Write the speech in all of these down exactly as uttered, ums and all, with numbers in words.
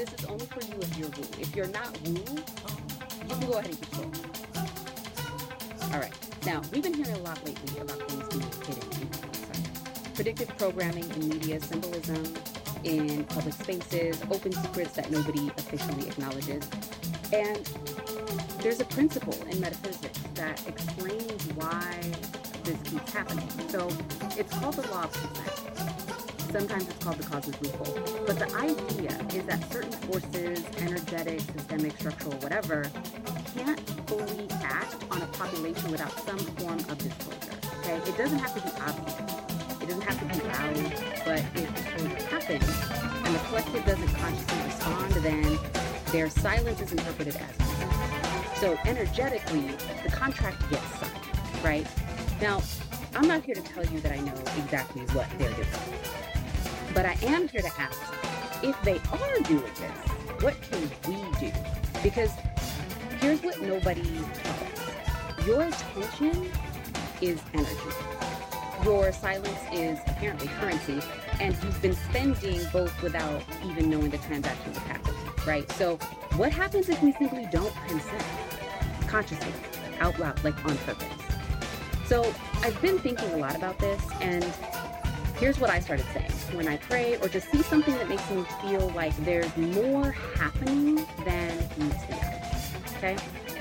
this is only for you if you're woo. If you're not woo, you can go ahead and keep scrolling. All right. Now, we've been hearing a lot lately about things being hidden in plain. Predictive programming in media, symbolism in public spaces, open secrets that nobody officially acknowledges. And there's a principle in metaphysics that explains why this keeps happening. So it's called the law of consent. Sometimes it's called the cosmic loophole. But the idea is that certain forces, energetic, systemic, structural, whatever, can't fully act on a population without some form of disclosure. Okay? It doesn't have to be obvious. It doesn't have to be loud, but if disclosure happens and the collective doesn't consciously respond, then their silence is interpreted as consent. So energetically, the contract gets signed, right? Now, I'm not here to tell you that I know exactly what they're doing, but I am here to ask, if they are doing this, what can we do? Because here's what nobody tells us. Your attention is energy. Your silence is apparently currency, and you've been spending both without even knowing the transaction was happening, right? So what happens if we simply don't consent consciously, out loud, like on purpose? So I've been thinking a lot about this, and here's what I started saying. When I pray or just see something that makes me feel like there's more happening than meets the eye, okay?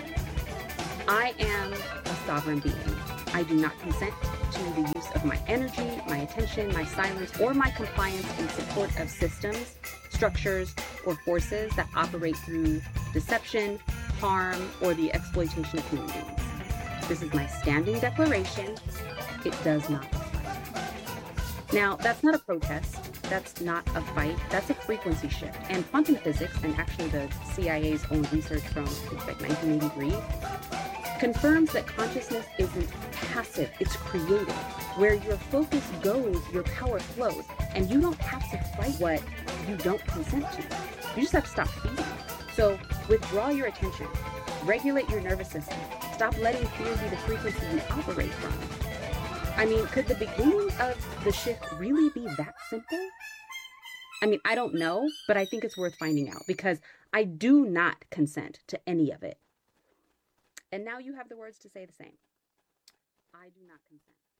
I am a sovereign being. I do not consent to the use of my energy, my attention, my silence, or my compliance in support of systems, structures, or forces that operate through deception, harm, or the exploitation of human beings. This is my standing declaration. It does not apply. Now, that's not a protest. That's not a fight. That's a frequency shift. And quantum physics, and actually the C I A's own research from like nineteen eighty-three, confirms that consciousness isn't passive, it's creative. Where your focus goes, your power flows, and you don't have to fight what you don't consent to. You just have to stop feeding. So withdraw your attention, regulate your nervous system, stop letting fear be the frequency you operate from. I mean, could the beginning of the shift really be that simple? I mean, I don't know, but I think it's worth finding out because I do not consent to any of it. And now you have the words to say the same. I do not consent.